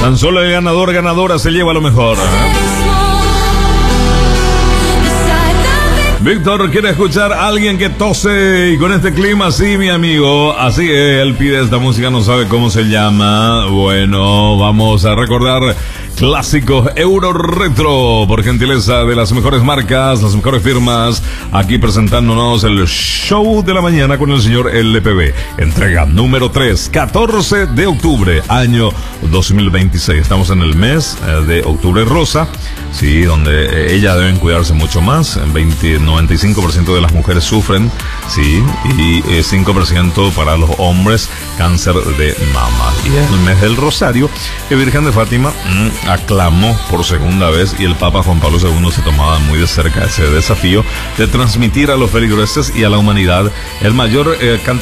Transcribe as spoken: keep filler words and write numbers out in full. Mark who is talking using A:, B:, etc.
A: Tan solo el ganador, ganadora se lleva lo mejor. Víctor quiere escuchar a alguien que tose y con este clima, sí, mi amigo. Así es, él pide esta música, no sabe cómo se llama. Bueno, vamos a recordar clásicos Euro Retro por gentileza de las mejores marcas, las mejores firmas. Aquí presentándonos el show de la mañana con el señor L P B. Entrega número tres, catorce de octubre, año dos mil veintiséis. Estamos en el mes de octubre rosa, sí, donde ellas deben cuidarse mucho más. veinte, noventa y cinco por ciento de las mujeres sufren, sí, y cinco por ciento para los hombres cáncer de mama. Y es el mes del Rosario que Virgen de Fátima mmm, aclamó por segunda vez, y el Papa Juan Pablo segundo se tomaba muy de cerca ese desafío de transmitir a los feligreses y a la humanidad el mayor eh, cantidad